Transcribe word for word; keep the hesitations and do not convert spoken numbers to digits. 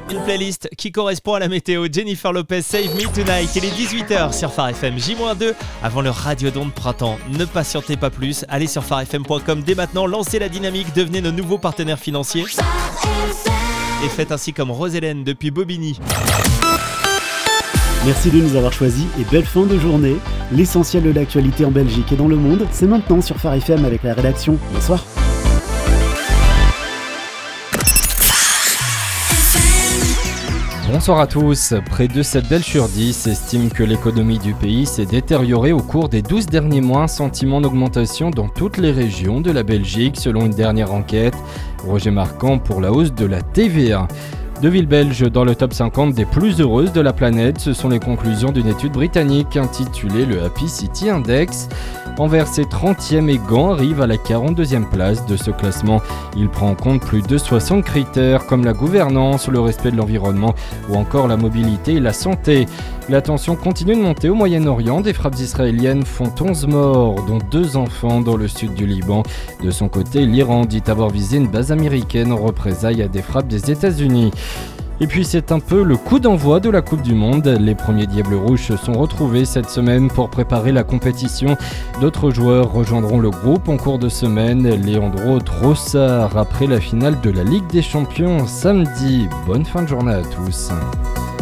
Une playlist qui correspond à la météo. Jennifer Lopez, Save Me Tonight. Il est dix-huit heures sur Phare F M, J deux, avant le Radiodon de printemps. Ne patientez pas plus, allez sur phare f m point com dès maintenant, lancez la dynamique, devenez nos nouveaux partenaires financiers. Et faites ainsi comme Rose-Hélène depuis Bobigny. Merci de nous avoir choisis et belle fin de journée. L'essentiel de l'actualité en Belgique et dans le monde, c'est maintenant sur Phare F M avec la rédaction. Bonsoir. Bonsoir à tous. Près de sept Belges sur dix estiment que l'économie du pays s'est détériorée au cours des douze derniers mois, un sentiment d'augmentation dans toutes les régions de la Belgique selon une dernière enquête. Rejet marquant pour la hausse de la T V A. Deux villes belges dans le top cinquante des plus heureuses de la planète, ce sont les conclusions d'une étude britannique intitulée le Happy City Index. Anvers est trentième et Gand arrive à la quarante-deuxième place de ce classement. Il prend en compte plus de soixante critères comme la gouvernance, le respect de l'environnement ou encore la mobilité et la santé. La tension continue de monter au Moyen-Orient. Des frappes israéliennes font onze morts, dont deux enfants dans le sud du Liban. De son côté, l'Iran dit avoir visé une base américaine en représailles à des frappes des États-Unis. Et puis c'est un peu le coup d'envoi de la Coupe du Monde. Les premiers Diables Rouges se sont retrouvés cette semaine pour préparer la compétition. D'autres joueurs rejoindront le groupe en cours de semaine. Leandro Trossard après la finale de la Ligue des Champions samedi. Bonne fin de journée à tous.